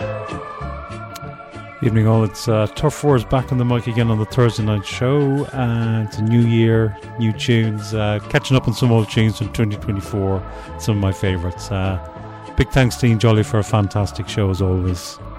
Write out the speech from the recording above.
Evening all, it's Turf Wars back on the mic again on the Thursday night show. It's a new year, new tunes, catching up on some old tunes from 2024, some of my favourites. Big thanks to Ian Jolly for a fantastic show as always.